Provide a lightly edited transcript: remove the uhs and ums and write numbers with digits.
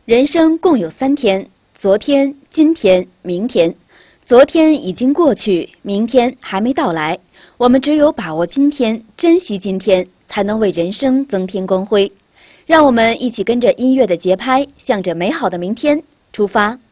人生共有3天：昨天、今天、明天。昨天已经过去，明天还没到来。我们只有把握今天，珍惜今天，才能为人生增添光辉。让我们一起跟着音乐的节拍，向着美好的明天出发。